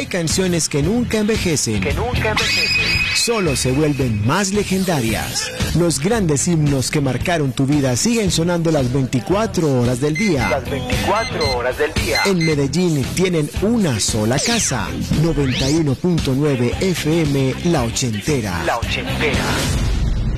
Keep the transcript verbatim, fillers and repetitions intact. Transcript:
Hay canciones que nunca envejecen, que nunca envejecen. Solo se vuelven más legendarias. Los grandes himnos que marcaron tu vida siguen sonando las veinticuatro horas del día. Las veinticuatro horas del día. En Medellín tienen una sola casa. noventa y uno punto nueve F M La Ochentera. La Ochentera.